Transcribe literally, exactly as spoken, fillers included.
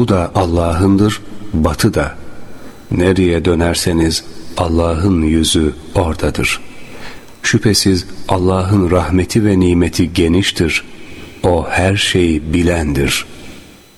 da Allah'ındır, batı da. Nereye dönerseniz Allah'ın yüzü oradadır. Şüphesiz Allah'ın rahmeti ve nimeti geniştir. O her şeyi bilendir.